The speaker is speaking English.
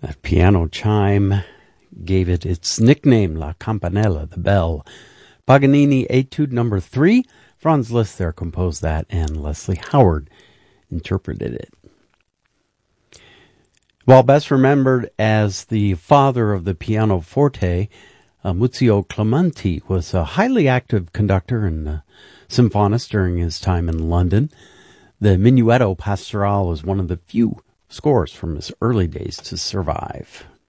That piano chime gave it its nickname, La Campanella, the bell. Paganini Etude Number 3. Franz Liszt there composed that, and Leslie Howard interpreted it. While best remembered as the father of the pianoforte, Muzio Clementi was a highly active conductor and symphonist during his time in London. The Minuetto Pastorale was one of the few scores from his early days to survive.